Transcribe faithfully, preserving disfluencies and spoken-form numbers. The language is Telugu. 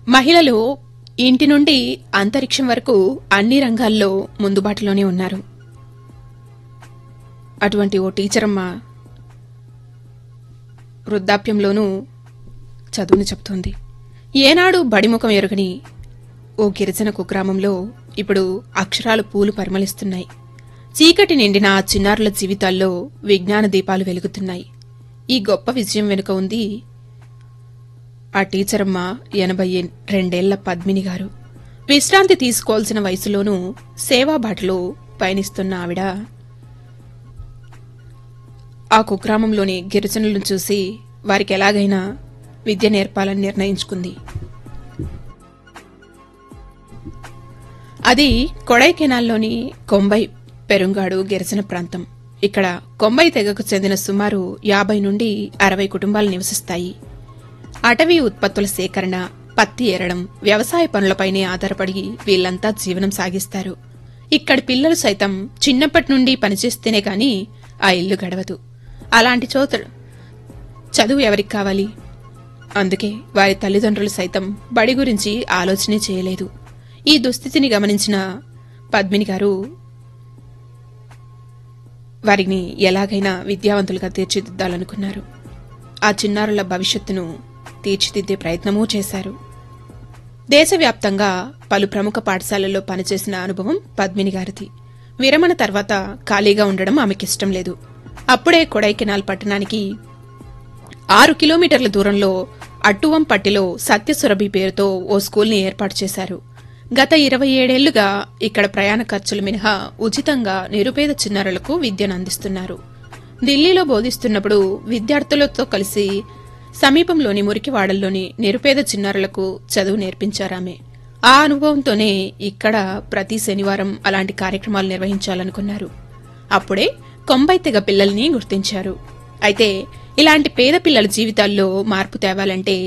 మహిళలు ఇంటి నుండి అంతరిక్షం వరకు అన్ని రంగాల్లో ముందుబాటులోనే ఉన్నారు. అటువంటి ఓ టీచరమ్మ వృద్ధాప్యంలోనూ చదువుని చెప్తోంది. ఏనాడు బడిముఖం ఎరుగని ఓ గిరిజన కుగ్రామంలో ఇప్పుడు అక్షరాలు పూలు పరిమళిస్తున్నాయి. చీకటి నిండిన చిన్నారుల జీవితాల్లో విజ్ఞాన దీపాలు వెలుగుతున్నాయి. ఈ గొప్ప విజయం వెనుక ఉంది ఆ టీచరమ్మ ఎనభై రెండేళ్ల పద్మిని గారు. విశ్రాంతి తీసుకోవాల్సిన వయసులోనూ సేవాబాటలో పయనిస్తున్న ఆవిడ ఆ కుగ్రామంలోని గిరిజనులను చూసి వారికి ఎలాగైనా విద్య నేర్పాలని నిర్ణయించుకుంది. అది కొడైకెనాల్లోని కొంబై పెరుంగాడు గిరిజన ప్రాంతం. ఇక్కడ కొంబై తెగకు చెందిన సుమారు యాభై నుండి అరవై కుటుంబాలు నివసిస్తాయి. అటవీ ఉత్పత్తుల సేకరణ, పత్తి ఏరడం, వ్యవసాయ పనులపైనే ఆధారపడి వీళ్లంతా జీవనం సాగిస్తారు. ఇక్కడి పిల్లలు సైతం చిన్నప్పటి నుండి పనిచేస్తేనే కాని ఆ ఇల్లు గడవదు. అలాంటి చోట చదువు ఎవరికి కావాలి? అందుకే వారి తల్లిదండ్రులు సైతం బడి గురించి ఆలోచనే చేయలేదు. ఈ దుస్థితిని గమనించిన పద్మిని గారు వారిని ఎలాగైనా విద్యావంతులుగా తీర్చిదిద్దాలనుకున్నారు. ఆ చిన్నారుల భవిష్యత్తును తీర్చిదిద్దే ప్రయత్నమూ చేశారు. దేశవ్యాప్తంగా పలు ప్రముఖ పాఠశాలల్లో పనిచేసిన అనుభవం పద్మిని గారిది. విరమణ తర్వాత ఖాళీగా ఉండడం ఆమెకిష్టం లేదు. అప్పుడే కొడైకెనాల్ పట్టణానికి ఆరు కిలోమీటర్ల దూరంలో అట్టువంపట్టిలో సత్యసురభి పేరుతో ఓ స్కూల్ని ఏర్పాటు చేశారు. గత ఇరవై ఏడేళ్లుగా ఇక్కడ ప్రయాణ ఖర్చులు మినహా ఉచితంగా నిరుపేద చిన్నారులకు విద్యను అందిస్తున్నారు. ఢిల్లీలో బోధిస్తున్నప్పుడు విద్యార్థులతో కలిసి సమీపంలోని మురికివాడల్లోని నిరుపేద చిన్నారులకు చదువు నేర్పించారామె. ఆ అనుభవంతోనే ఇక్కడ ప్రతి శనివారం అలాంటి కార్యక్రమాలు నిర్వహించాలనుకున్నారు. అప్పుడే కొంబై తెగ పిల్లల్ని గుర్తించారు. అయితే ఇలాంటి పేద పిల్లల జీవితాల్లో మార్పు తేవాలంటే